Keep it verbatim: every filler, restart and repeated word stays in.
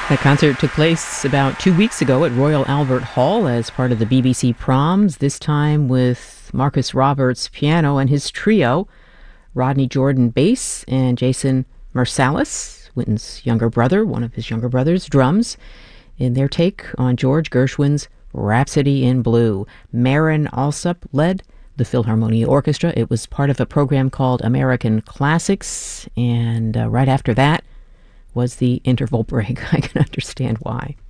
That concert took place about two weeks ago at Royal Albert Hall as part of the B B C Proms, this time with Marcus Roberts piano and his trio, Rodney Jordan bass, and Jason Marsalis, Wynton's younger brother, one of his younger brothers, drums, in their take on George Gershwin's Rhapsody in Blue. Marin Alsop led the Philharmonia Orchestra. It was part of a program called American Classics, and uh, right after that was the interval break. I can understand why.